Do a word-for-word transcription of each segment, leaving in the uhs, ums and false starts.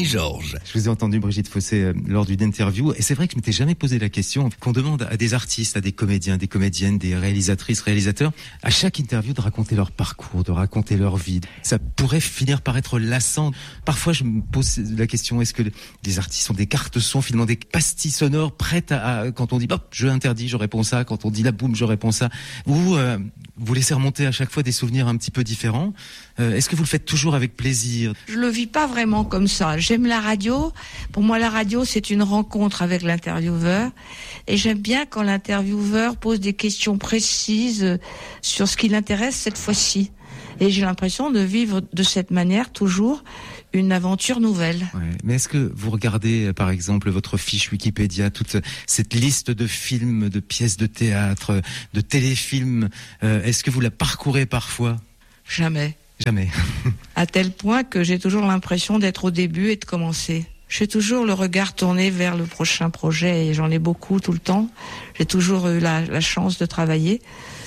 Georges. Je vous ai entendu, Brigitte Fossé, euh, lors d'une interview, et c'est vrai que je m'étais jamais posé la question qu'on demande à des artistes, à des comédiens, des comédiennes, des réalisatrices, réalisateurs, à chaque interview de raconter leur parcours, de raconter leur vie. Ça pourrait finir par être lassant. Parfois, je me pose la question, est-ce que les artistes ont des cartes son, finalement des pastilles sonores prêtes à, à quand on dit hop, je interdis, je réponds ça, quand on dit la boum, je réponds ça, ou euh, vous laissez remonter à chaque fois des souvenirs un petit peu différents. Euh, est-ce que vous le faites toujours avec plaisir? Je le vis pas vraiment comme ça. J'aime la radio. Pour moi, la radio, c'est une rencontre avec l'intervieweur. Et j'aime bien quand l'intervieweur pose des questions précises sur ce qui l'intéresse cette fois-ci. Et j'ai l'impression de vivre de cette manière toujours une aventure nouvelle. Ouais. Mais est-ce que vous regardez, par exemple, votre fiche Wikipédia, toute cette liste de films, de pièces de théâtre, de téléfilms, euh, est-ce que vous la parcourez parfois? Jamais. Jamais. À tel point que j'ai toujours l'impression d'être au début et de commencer. J'ai toujours le regard tourné vers le prochain projet et j'en ai beaucoup tout le temps. J'ai toujours eu la, la chance de travailler,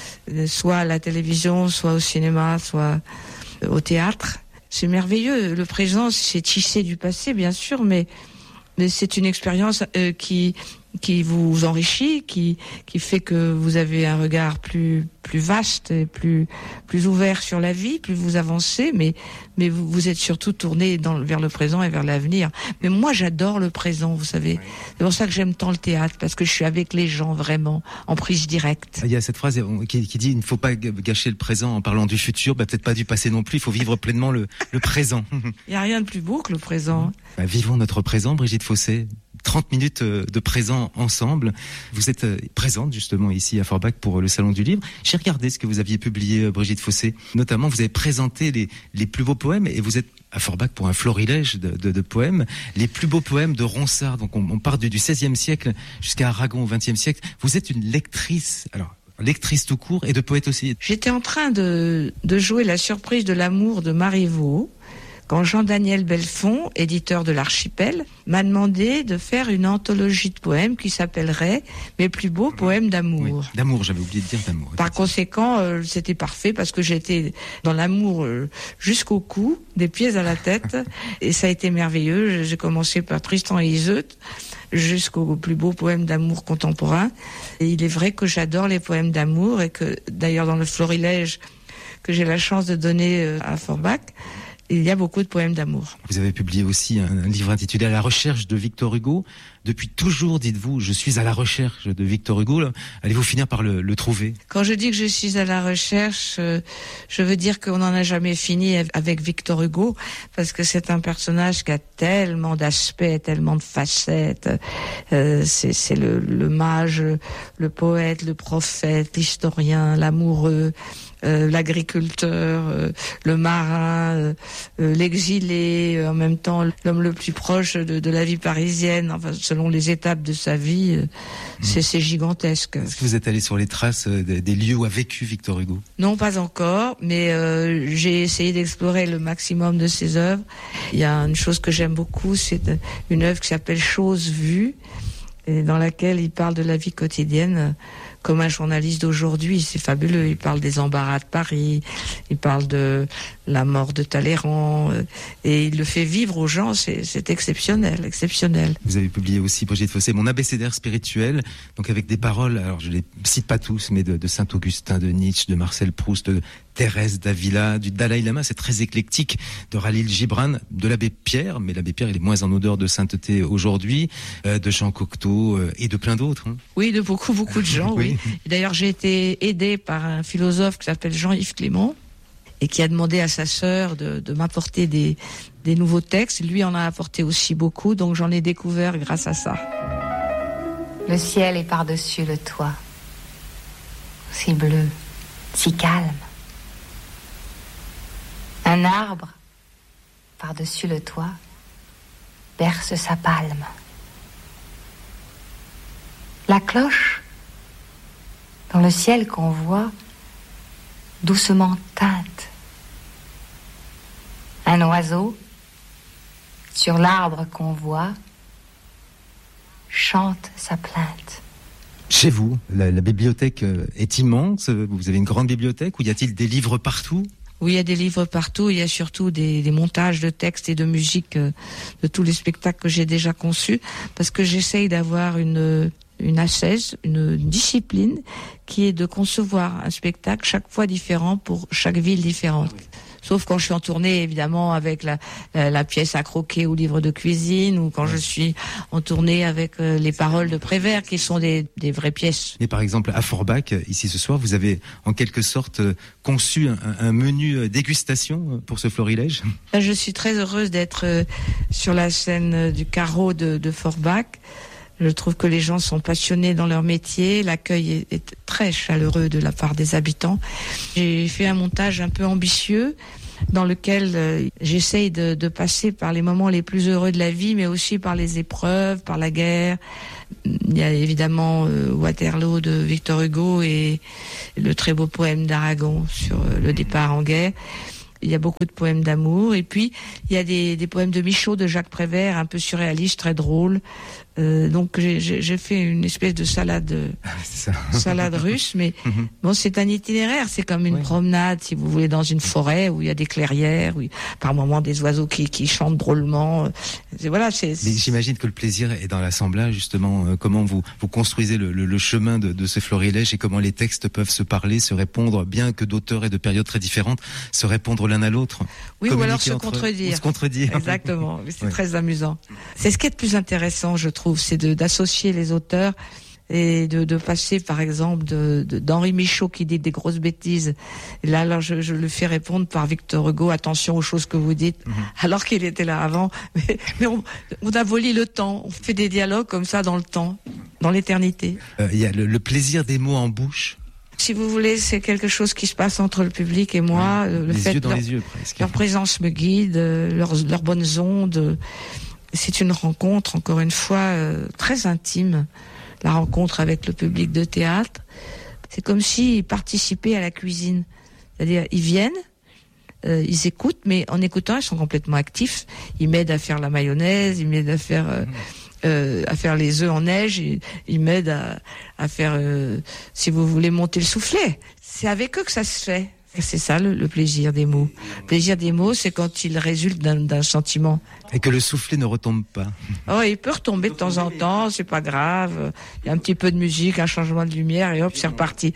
soit à la télévision, soit au cinéma, soit au théâtre. C'est merveilleux. Le présent, c'est tissé du passé, bien sûr, mais, mais c'est une expérience euh, qui... qui vous enrichit, qui qui fait que vous avez un regard plus plus vaste et plus plus ouvert sur la vie, plus vous avancez, mais mais vous, vous êtes surtout tourné dans, vers le présent et vers l'avenir. Mais moi, j'adore le présent, vous savez. Oui. C'est pour ça que j'aime tant le théâtre, parce que je suis avec les gens vraiment en prise directe. Il y a cette phrase qui, qui dit il ne faut pas gâcher le présent en parlant du futur, bah, peut-être pas du passé non plus. Il faut vivre pleinement le le présent. Il y a rien de plus beau que le présent. Bah, vivons notre présent, Brigitte Fossé. trente minutes de présent ensemble. Vous êtes présente justement ici à Forbach pour le Salon du Livre. J'ai regardé ce que vous aviez publié, Brigitte Fossé. Notamment, vous avez présenté les, les plus beaux poèmes et vous êtes à Forbach pour un florilège de, de, de poèmes. Les plus beaux poèmes de Ronsard. Donc on, on part du, du seizième siècle jusqu'à Aragon au vingtième siècle. Vous êtes une lectrice. Alors, lectrice tout court et de poète aussi. J'étais en train de, de jouer La surprise de l'amour de Marivaux quand Jean-Daniel Belfond, éditeur de l'Archipel, m'a demandé de faire une anthologie de poèmes qui s'appellerait Mes plus beaux poèmes d'amour. Oui, d'amour, j'avais oublié de dire d'amour. Par conséquent, euh, c'était parfait parce que j'étais dans l'amour euh, jusqu'au cou, des pieds à la tête, et ça a été merveilleux. J'ai commencé par Tristan et Iseut jusqu'aux plus beaux poèmes d'amour contemporains. Et il est vrai que j'adore les poèmes d'amour et que d'ailleurs dans le florilège que j'ai la chance de donner euh, à Forbach, il y a beaucoup de poèmes d'amour. Vous avez publié aussi un, un livre intitulé À la recherche de Victor Hugo. Depuis toujours, dites-vous, je suis à la recherche de Victor Hugo. Là. Allez-vous finir par le, le trouver? Quand je dis que je suis à la recherche, euh, je veux dire qu'on n'en a jamais fini avec Victor Hugo, parce que c'est un personnage qui a tellement d'aspects, tellement de facettes. Euh, c'est, c'est le, le mage, le poète, le prophète, l'historien, l'amoureux, Euh, l'agriculteur, euh, le marin, euh, euh, l'exilé, euh, en même temps l'homme le plus proche de, de la vie parisienne, enfin selon les étapes de sa vie, euh, mmh. c'est, c'est gigantesque. Est-ce que vous êtes allé sur les traces des, des lieux où a vécu Victor Hugo? Non, pas encore, mais euh, j'ai essayé d'explorer le maximum de ses œuvres. Il y a une chose que j'aime beaucoup, c'est une œuvre qui s'appelle Choses vues, et dans laquelle il parle de la vie quotidienne comme un journaliste d'aujourd'hui. C'est fabuleux. Il parle des embarras de Paris, il parle de la mort de Talleyrand, et il le fait vivre aux gens. C'est, c'est exceptionnel, exceptionnel. Vous avez publié aussi, Brigitte Fossé, Mon abécédaire spirituel, donc avec des paroles, alors je les cite pas tous, mais de, de Saint-Augustin, de Nietzsche, de Marcel Proust, de Thérèse d'Avila, du Dalai Lama. C'est très éclectique, de Khalil Gibran, de l'abbé Pierre, mais l'abbé Pierre il est moins en odeur de sainteté aujourd'hui, euh, de Jean Cocteau euh, et de plein d'autres. Hein. Oui, de beaucoup, beaucoup de gens, oui. oui. D'ailleurs, j'ai été aidée par un philosophe qui s'appelle Jean-Yves Clément et qui a demandé à sa sœur de, de m'apporter des, des nouveaux textes. Lui en a apporté aussi beaucoup, donc j'en ai découvert grâce à ça. Le ciel est par-dessus le toit, si bleu, si calme. Un arbre, par-dessus le toit, berce sa palme. La cloche, dans le ciel qu'on voit, doucement teinte. Un oiseau, sur l'arbre qu'on voit, chante sa plainte. Chez vous, la, la bibliothèque est immense. Vous avez une grande bibliothèque où y a-t-il des livres partout? Oui, il y a des livres partout. Il y a surtout des, des montages de textes et de musique euh, de tous les spectacles que j'ai déjà conçus, parce que j'essaye d'avoir une une ascèse, une discipline qui est de concevoir un spectacle chaque fois différent pour chaque ville différente. Sauf quand je suis en tournée, évidemment, avec la, la, la pièce à croquer ou livre de cuisine, ou quand je suis en tournée avec euh, les paroles de Prévert, qui sont des, des vraies pièces. Mais par exemple, à Forbach, ici ce soir, vous avez en quelque sorte conçu un, un menu dégustation pour ce florilège. Là, je suis très heureuse d'être euh, sur la scène du carreau de, de Forbach. Je trouve que les gens sont passionnés dans leur métier. L'accueil est, est très chaleureux de la part des habitants. J'ai fait un montage un peu ambitieux dans lequel euh, j'essaye de, de passer par les moments les plus heureux de la vie, mais aussi par les épreuves, par la guerre. Il y a évidemment euh, Waterloo de Victor Hugo et le très beau poème d'Aragon sur euh, le départ en guerre. Il y a beaucoup de poèmes d'amour. Et puis, il y a des, des poèmes de Michaud, de Jacques Prévert, un peu surréalistes, très drôles. Euh, donc, j'ai, j'ai fait une espèce de salade, c'est ça. salade russe. Mais mm-hmm. bon, c'est un itinéraire. C'est comme une oui. promenade, si vous voulez, dans une forêt où il y a des clairières, où il y a, par moments des oiseaux qui, qui chantent drôlement. C'est, voilà, c'est, c'est... Mais j'imagine que le plaisir est dans l'assemblage, justement. Euh, comment vous, vous construisez le, le, le chemin de, de ce florilège et comment les textes peuvent se parler, se répondre, bien que d'auteurs et de périodes très différentes, se répondre l'un à l'autre. Oui, ou alors se contredire. Ou se contredire. Exactement. C'est ouais. très amusant. C'est ce qui est le plus intéressant, je trouve, c'est de, d'associer les auteurs et de, de passer, par exemple, de, de, d'Henri Michaud qui dit des grosses bêtises. Et là, alors, je, je le fais répondre par Victor Hugo, attention aux choses que vous dites, mm-hmm. alors qu'il était là avant. Mais, mais on, on abolit le temps. On fait des dialogues comme ça dans le temps, dans l'éternité. Il euh, y a le, le plaisir des mots en bouche. Si vous voulez, c'est quelque chose qui se passe entre le public et moi. Ouais, le les fait yeux dans leur, les yeux, presque. Leur présence me guide, leurs, leurs bonnes ondes. C'est une rencontre, encore une fois, euh, très intime. La rencontre avec le public de théâtre. C'est comme s'ils participaient à la cuisine. C'est-à-dire, ils viennent, euh, ils écoutent, mais en écoutant, ils sont complètement actifs. Ils m'aident à faire la mayonnaise, ils m'aident à faire... Euh, Euh, à faire les œufs en neige, il, il m'aide à, à faire, euh, si vous voulez, monter le soufflet. C'est avec eux que ça se fait. Et c'est ça le, le plaisir des mots. Le plaisir des mots, c'est quand il résulte d'un, d'un sentiment. Et que le soufflet ne retombe pas. Oh, il peut retomber de temps en temps, c'est pas grave. Il y a un petit peu de musique, un changement de lumière et hop, c'est reparti.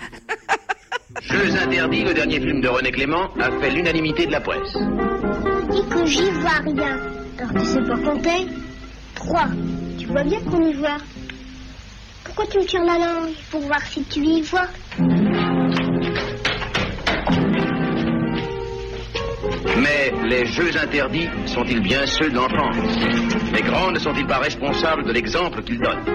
Jeux interdits, le dernier film de René Clément, a fait l'unanimité de la presse. Dis que j'y vois rien. Alors tu sais pas compter? Trois. Tu vois bien qu'on y voit. Pourquoi tu me tires la langue pour voir si tu y vois? Mais les jeux interdits sont-ils bien ceux de l'enfance? Les grands ne sont-ils pas responsables de l'exemple qu'ils donnent?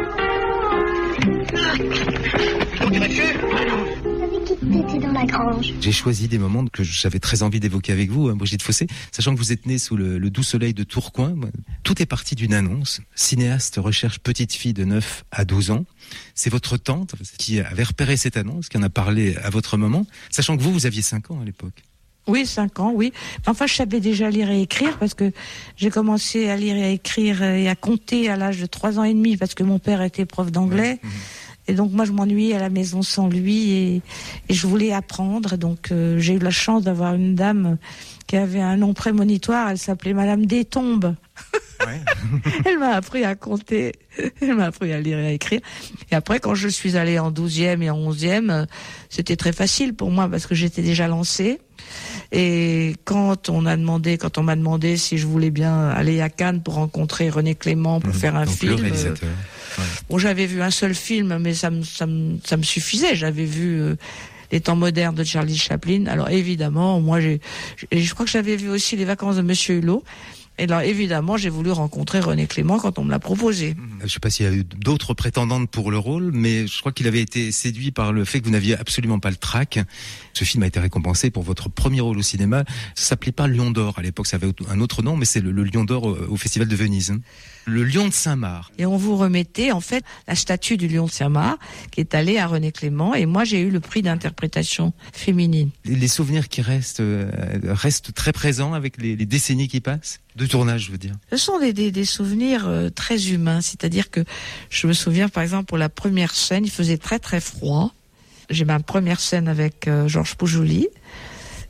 Avec qui t'étais dans la grange? J'ai choisi des moments que j'avais très envie d'évoquer avec vous, hein, Brigitte Fossé, sachant que vous êtes née sous le, le doux soleil de Tourcoing. Tout est parti d'une annonce. Cinéaste recherche petite fille de neuf à douze ans. C'est votre tante qui avait repéré cette annonce, qui en a parlé à votre maman, sachant que vous, vous aviez cinq ans à l'époque. Oui, cinq ans, oui. Enfin, je savais déjà lire et écrire parce que j'ai commencé à lire et à écrire et à compter à l'âge de trois ans et demi parce que mon père était prof d'anglais. Ouais. Et donc, moi, je m'ennuyais à la maison sans lui et, et je voulais apprendre. Donc, euh, j'ai eu la chance d'avoir une dame qui avait un nom prémonitoire. Elle s'appelait Madame Détombe. Ouais. Elle m'a appris à compter. Elle m'a appris à lire et à écrire. Et après, quand je suis allée en douzième et en onzième, c'était très facile pour moi parce que j'étais déjà lancée. Et quand on a demandé, quand on m'a demandé si je voulais bien aller à Cannes pour rencontrer René Clément pour mmh, faire un donc film, le réalisateur. Euh, ouais. Bon, j'avais vu un seul film, mais ça me, ça me, ça me suffisait. J'avais vu euh, Les Temps modernes de Charlie Chaplin. Alors évidemment, moi, j'ai, j'ai, je crois que j'avais vu aussi Les Vacances de Monsieur Hulot. Et là, évidemment, j'ai voulu rencontrer René Clément quand on me l'a proposé. Je ne sais pas s'il y a eu d'autres prétendantes pour le rôle, mais je crois qu'il avait été séduit par le fait que vous n'aviez absolument pas le trac. Ce film a été récompensé pour votre premier rôle au cinéma. Ça s'appelait pas Lion d'Or. À l'époque, ça avait un autre nom, mais c'est le, le Lion d'Or au, au Festival de Venise. Le Lion de Saint-Marc. Et on vous remettait, en fait, la statue du Lion de Saint-Marc, qui est allée à René Clément. Et moi, j'ai eu le prix d'interprétation féminine. Les souvenirs qui restent, euh, restent très présents avec les, les décennies qui passent? De tournage, je veux dire. Ce sont des, des, des souvenirs euh, très humains. C'est-à-dire que je me souviens, par exemple, pour la première scène, il faisait très très froid. J'ai ma première scène avec euh, Georges Poujouli.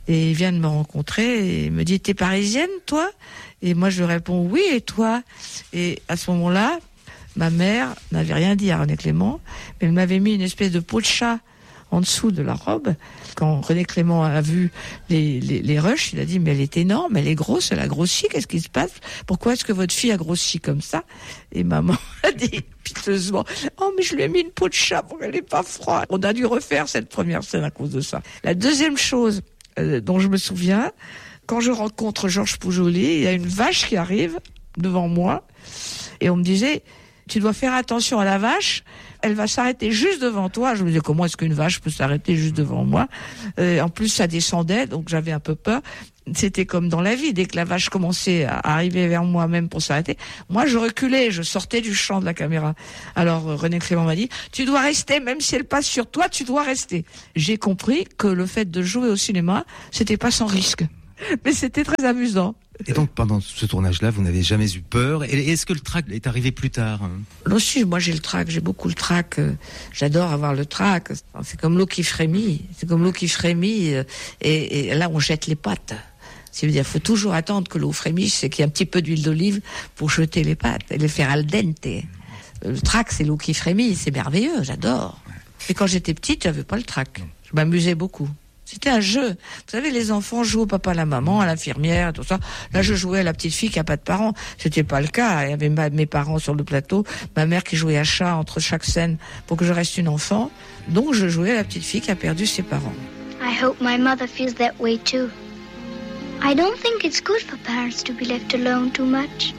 Et il vient de me rencontrer et il me dit, t'es parisienne, toi? Et moi, je lui réponds, oui, et toi? Et à ce moment-là, ma mère n'avait rien dit à René Clément, mais elle m'avait mis une espèce de peau de chat en dessous de la robe. Quand René Clément a vu les, les, les rushs, il a dit, mais elle est énorme, elle est grosse, elle a grossi, qu'est-ce qui se passe? Pourquoi est-ce que votre fille a grossi comme ça? Et maman a dit piteusement, oh, mais je lui ai mis une peau de chat pour qu'elle n'ait pas froid. On a dû refaire cette première scène à cause de ça. La deuxième chose euh, dont je me souviens, quand je rencontre Georges Poujoly, il y a une vache qui arrive devant moi, et on me disait, tu dois faire attention à la vache, elle va s'arrêter juste devant toi. Je me disais, comment est-ce qu'une vache peut s'arrêter juste devant moi? euh, En plus, ça descendait, donc j'avais un peu peur. C'était comme dans la vie, dès que la vache commençait à arriver vers moi même pour s'arrêter, moi je reculais, je sortais du champ de la caméra. Alors euh, René Clément m'a dit, tu dois rester, même si elle passe sur toi, tu dois rester. J'ai compris que le fait de jouer au cinéma, c'était pas sans risque, mais c'était très amusant. Et donc, pendant ce tournage-là, vous n'avez jamais eu peur. Et est-ce que le trac est arrivé plus tard? Non, si, moi j'ai le trac, j'ai beaucoup le trac. J'adore avoir le trac. C'est comme l'eau qui frémit. C'est comme l'eau qui frémit. Et, et là, on jette les pattes. C'est-à-dire, il faut toujours attendre que l'eau frémisse et qu'il y ait un petit peu d'huile d'olive pour jeter les pattes et les faire al dente. Le trac, c'est l'eau qui frémit. C'est merveilleux, j'adore. Et quand j'étais petite, j'avais pas le trac. Je m'amusais beaucoup. C'était un jeu. Vous savez, les enfants jouent au papa, à la maman, à l'infirmière, tout ça. Là, je jouais à la petite fille qui a pas de parents. C'était pas le cas. Il y avait ma, mes parents sur le plateau, ma mère qui jouait à chat entre chaque scène pour que je reste une enfant. Donc, je jouais à la petite fille qui a perdu ses parents. I hope my mother feels that way too. I don't think it's good for parents to be left alone too much.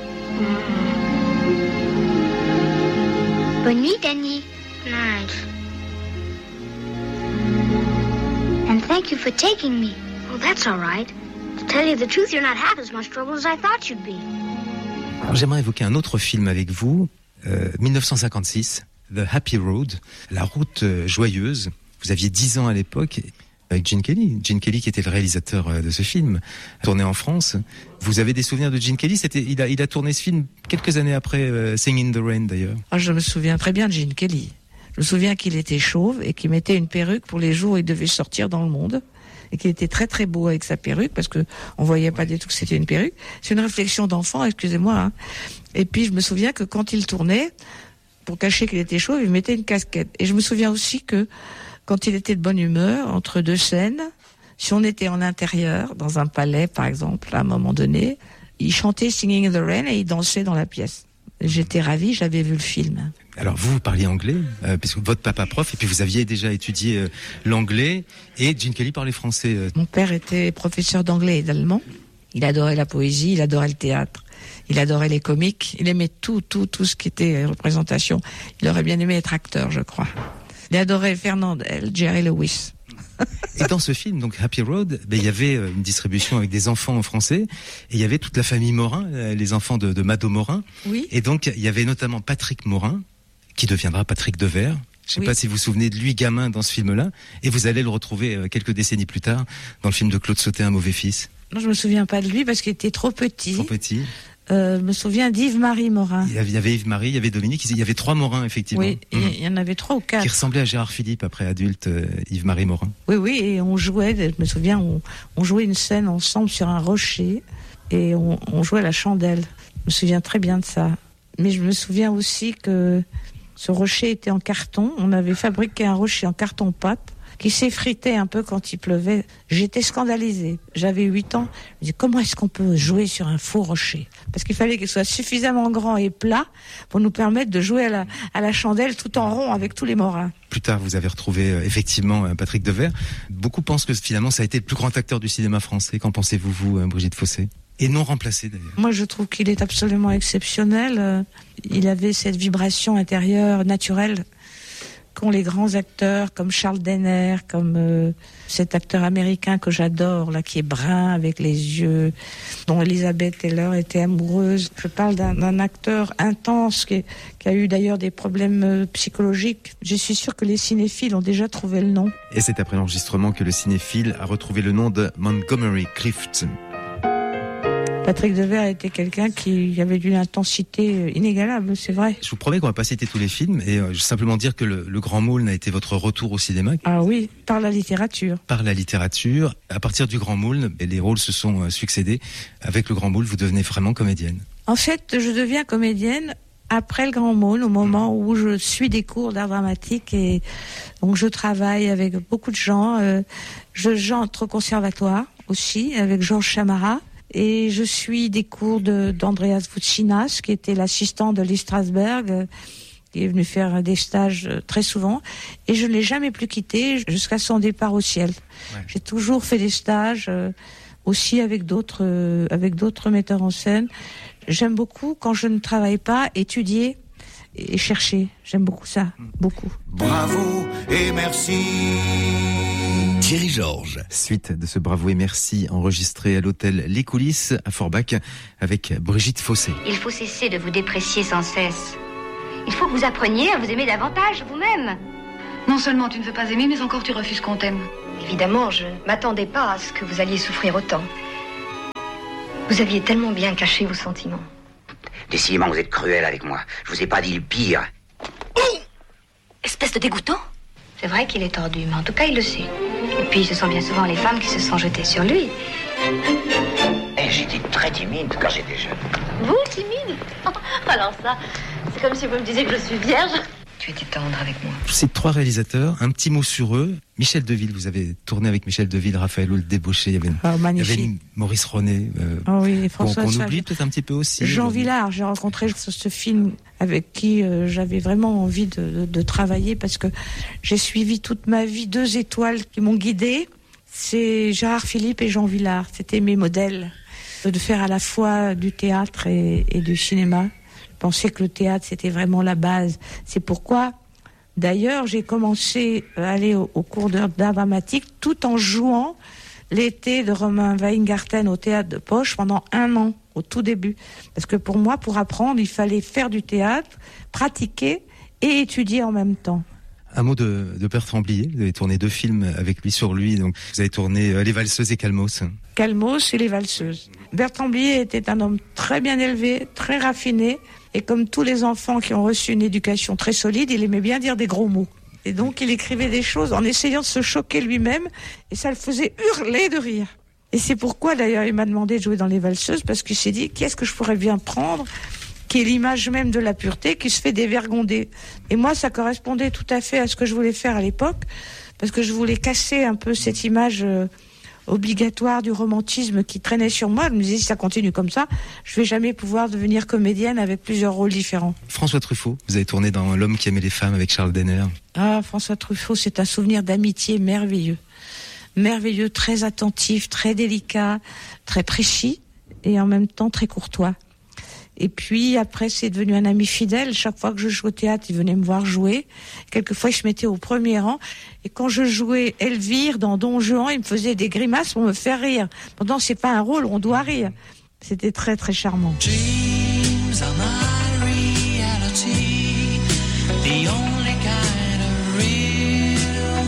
Bonne nuit, Danny. Night. And thank you for taking me. Oh, that's all right. To tell you the truth, you're not half as much trouble as I thought you'd be. Alors, j'aimerais évoquer un autre film avec vous, euh, dix-neuf cent cinquante-six, The Happy Road, la route euh, joyeuse. Vous aviez dix ans à l'époque, avec Gene Kelly. Gene Kelly qui était le réalisateur euh, de ce film, tourné en France. Vous avez des souvenirs de Gene Kelly? C'était, il a, il a tourné ce film quelques années après euh, Singing in the Rain d'ailleurs. Ah, je me souviens très bien de Gene Kelly. Je me souviens qu'il était chauve et qu'il mettait une perruque pour les jours où il devait sortir dans le monde. Et qu'il était très très beau avec sa perruque, parce que on voyait pas du tout que c'était une perruque. C'est une réflexion d'enfant, excusez-moi. Hein. Et puis je me souviens que quand il tournait, pour cacher qu'il était chauve, il mettait une casquette. Et je me souviens aussi que quand il était de bonne humeur, entre deux scènes, si on était en intérieur, dans un palais par exemple, à un moment donné, il chantait Singing in the Rain et il dansait dans la pièce. J'étais ravie, j'avais vu le film. Alors vous, vous parliez anglais, euh, puisque votre papa prof, et puis vous aviez déjà étudié euh, l'anglais, et Gene Kelly parlait français. Euh. Mon père était professeur d'anglais et d'allemand. Il adorait la poésie, il adorait le théâtre, il adorait les comiques, il aimait tout, tout, tout ce qui était représentation. Il aurait bien aimé être acteur, je crois. Il adorait Fernandel, Jerry Lewis. Et dans ce film, donc Happy Road, ben, il y avait une distribution avec des enfants en français, et il y avait toute la famille Morin, les enfants de, de Mado Morin. Oui. Et donc il y avait notamment Patrick Morin, qui deviendra Patrick Devers. Je ne sais oui. pas si vous vous souvenez de lui gamin dans ce film-là, et vous allez le retrouver euh, quelques décennies plus tard dans le film de Claude Sautet, Un mauvais fils. Non, je me souviens pas de lui parce qu'il était trop petit. Trop petit. Euh, je me souviens d'Yves-Marie Morin. Il y avait, il y avait Yves-Marie, il y avait Dominique, il y avait trois Morins effectivement. Oui, mmh. il y en avait trois ou quatre. Qui ressemblaient à Gérard Philippe après adulte, euh, Yves-Marie Morin. Oui, oui, et on jouait, je me souviens, on, on jouait une scène ensemble sur un rocher et on, on jouait à la chandelle. Je me souviens très bien de ça. Mais je me souviens aussi que ce rocher était en carton. On avait fabriqué un rocher en carton-pâte qui s'effritait un peu quand il pleuvait. J'étais scandalisée. J'avais huit ans. Je me disais, comment est-ce qu'on peut jouer sur un faux rocher? Parce qu'il fallait qu'il soit suffisamment grand et plat pour nous permettre de jouer à la, à la chandelle tout en rond avec tous les Morins. Plus tard, vous avez retrouvé euh, effectivement euh, Patrick Devers. Beaucoup pensent que finalement, ça a été le plus grand acteur du cinéma français. Qu'en pensez-vous, vous, euh, Brigitte Fossé? Et non remplacé d'ailleurs. Moi, je trouve qu'il est absolument exceptionnel. Il avait cette vibration intérieure naturelle qu'ont les grands acteurs comme Charles Denner, comme euh, cet acteur américain que j'adore, là, qui est brun avec les yeux, dont Elizabeth Taylor était amoureuse. Je parle d'un, d'un acteur intense qui, qui a eu d'ailleurs des problèmes euh, psychologiques. Je suis sûre que les cinéphiles ont déjà trouvé le nom. Et c'est après l'enregistrement que le cinéphile a retrouvé le nom de Montgomery Clift. Patrick Devers était quelqu'un qui avait d'une intensité inégalable, c'est vrai. Je vous promets qu'on va pas citer tous les films et euh, simplement dire que le, le Grand Moulin a été votre retour au cinéma. Ah oui, par la littérature. Par la littérature. À partir du Grand Moulin, les rôles se sont euh, succédés. Avec le Grand Moulin, vous devenez vraiment comédienne. En fait, je deviens comédienne après le Grand Moulin, au moment où je suis des cours d'art dramatique et donc je travaille avec beaucoup de gens. Euh, je j'entre au conservatoire aussi avec Georges Chamara et je suis des cours de, d'Andreas Voutsinas qui était l'assistant de Lee Strasberg, euh, qui est venu faire des stages euh, très souvent et je ne l'ai jamais plus quitté jusqu'à son départ au ciel. Ouais. J'ai toujours fait des stages euh, aussi avec d'autres euh, avec d'autres metteurs en scène. J'aime beaucoup, quand je ne travaille pas, étudier et chercher. J'aime beaucoup ça, beaucoup. Bravo et merci. Thierry Georges. Suite de ce Bravo et merci enregistré à l'hôtel Les Coulisses à Forbach avec Brigitte Fossé. Il faut cesser de vous déprécier sans cesse. Il faut que vous appreniez à vous aimer davantage vous-même. Non seulement tu ne veux pas aimer, mais encore tu refuses qu'on t'aime. Évidemment, je ne m'attendais pas à ce que vous alliez souffrir autant. Vous aviez tellement bien caché vos sentiments. Décidément, vous êtes cruel avec moi. Je vous ai pas dit le pire. Oh ! Espèce de dégoûtant. C'est vrai qu'il est tordu, mais en tout cas, il le sait. Et puis, ce sont bien souvent les femmes qui se sont jetées sur lui. Eh, j'étais très timide quand j'étais jeune. Vous, timide? Alors ça, c'est comme si vous me disiez que je suis vierge. Tu étais tendre avec moi. Ces trois réalisateurs, un petit mot sur eux. Michel Deville, vous avez tourné avec Michel Deville, Raphaël Houle, Débauché, il y avait, oh, il y avait Maurice René, euh, oh oui, François qu'on, qu'on oublie peut-être un petit peu aussi. Jean Vilar, j'ai rencontré ce, ce film avec qui euh, j'avais vraiment envie de, de, de travailler parce que j'ai suivi toute ma vie deux étoiles qui m'ont guidée. C'est Gérard Philippe et Jean Vilar. C'était mes modèles de faire à la fois du théâtre et, et du cinéma. Je pensais que le théâtre, c'était vraiment la base. C'est pourquoi, d'ailleurs, j'ai commencé à aller au, au cours d'art dramatique tout en jouant l'été de Romain Weingarten au théâtre de Poche pendant un an, au tout début. Parce que pour moi, pour apprendre, il fallait faire du théâtre, pratiquer et étudier en même temps. Un mot de, de Bertrand Blier. Vous avez tourné deux films avec lui sur lui. Donc, vous avez tourné euh, Les Valseuses et Calmos. Calmos et Les Valseuses. Bertrand Blier était un homme très bien élevé, très raffiné. Et comme tous les enfants qui ont reçu une éducation très solide, il aimait bien dire des gros mots. Et donc, il écrivait des choses en essayant de se choquer lui-même. Et ça le faisait hurler de rire. Et c'est pourquoi, d'ailleurs, il m'a demandé de jouer dans Les Valseuses, parce qu'il s'est dit, qu'est-ce que je pourrais bien prendre, qui est l'image même de la pureté, qui se fait dévergonder. Et moi, ça correspondait tout à fait à ce que je voulais faire à l'époque, parce que je voulais casser un peu cette image euh, obligatoire du romantisme qui traînait sur moi. Je me disais, si ça continue comme ça, je vais jamais pouvoir devenir comédienne avec plusieurs rôles différents. François Truffaut, vous avez tourné dans L'homme qui aimait les femmes avec Charles Denner. Ah, François Truffaut, c'est un souvenir d'amitié merveilleux. Merveilleux, très attentif, très délicat, très précis et en même temps très courtois. Et puis après, c'est devenu un ami fidèle. Chaque fois que je jouais au théâtre, il venait me voir jouer. Quelquefois, il se mettait au premier rang. Et quand je jouais Elvire dans Don Juan, il me faisait des grimaces pour me faire rire. Pourtant, c'est pas un rôle, on doit rire. C'était très, très charmant. Dreams are my reality, the only kind of real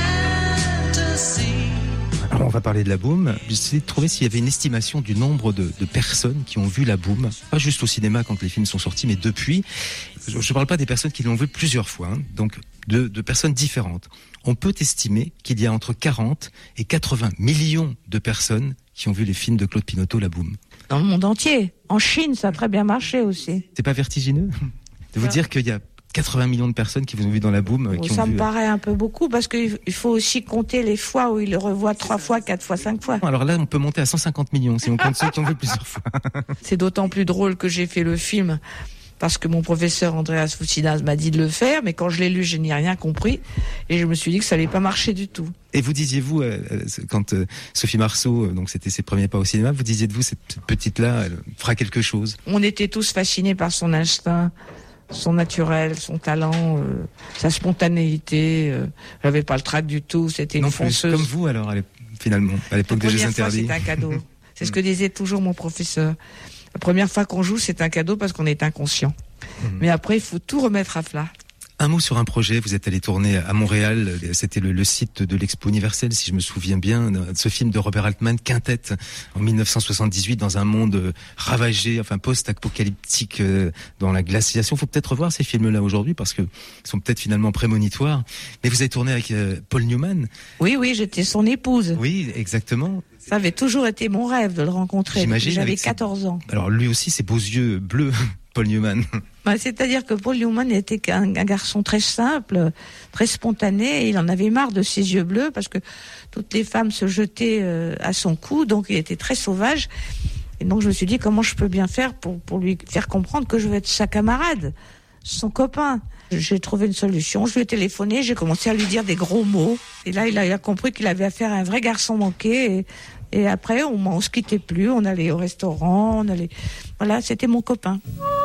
fantasy. Alors on va parler de La Boum. J'essayais de trouver s'il y avait une estimation du nombre de, de personnes qui ont vu La Boum, pas juste au cinéma quand les films sont sortis, mais depuis. Je ne parle pas des personnes qui l'ont vu plusieurs fois, hein, donc de, de personnes différentes. On peut estimer qu'il y a entre quarante et quatre-vingts millions de personnes qui ont vu les films de Claude Pinoteau, La Boum. Dans le monde entier. En Chine, ça a très bien marché aussi. C'est pas vertigineux de vous ouais. dire qu'il y a quatre-vingts millions de personnes qui vous ont vu dans La Boum. Oh, qui ça ont me vu... paraît un peu beaucoup parce qu'il faut aussi compter les fois où il le revoit trois fois, quatre fois, cinq fois. Alors là, on peut monter à cent cinquante millions si on compte ceux qui ont vu plusieurs fois. C'est d'autant plus drôle que j'ai fait le film parce que mon professeur Andreas Voutsinas m'a dit de le faire, mais quand je l'ai lu, je n'y ai rien compris et je me suis dit que ça allait pas marcher du tout. Et vous disiez-vous, euh, quand euh, Sophie Marceau, euh, donc c'était ses premiers pas au cinéma, vous disiez de vous, cette petite-là, elle fera quelque chose. On était tous fascinés par son instinct, son naturel, son talent, euh, sa spontanéité. Euh, elle n'avait pas le trac du tout, c'était une non fonceuse. Plus, comme vous alors, finalement, à l'époque des Jeux interdits. C'est un cadeau. C'est ce que disait toujours mon professeur. La première fois qu'on joue, c'est un cadeau parce qu'on est inconscient. Mmh. Mais après, il faut tout remettre à plat. Un mot sur un projet, vous êtes allé tourner à Montréal, c'était le, le site de l'Expo universelle, si je me souviens bien, ce film de Robert Altman, Quintette, en mille neuf cent soixante-dix-huit, dans un monde ravagé, enfin post-apocalyptique, dans la glaciation. Il faut peut-être revoir ces films-là aujourd'hui, parce qu'ils sont peut-être finalement prémonitoires. Mais vous avez tourné avec euh, Paul Newman. Oui, oui, j'étais son épouse. Oui, exactement. Ça avait toujours été mon rêve de le rencontrer. J'imagine. J'avais quatorze ans. Alors lui aussi, ses beaux yeux bleus, Paul Newman. Bah, c'est-à-dire que Paul Newman était un, un garçon très simple, très spontané, et il en avait marre de ses yeux bleus parce que toutes les femmes se jetaient euh, à son cou, donc il était très sauvage. Et donc je me suis dit comment je peux bien faire pour, pour lui faire comprendre que je veux être sa camarade, son copain. J'ai trouvé une solution, je lui ai téléphoné, j'ai commencé à lui dire des gros mots. Et là, il a, il a compris qu'il avait affaire à un vrai garçon manqué. Et, et après, on, on se quittait plus, on allait au restaurant, on allait... Voilà, c'était mon copain.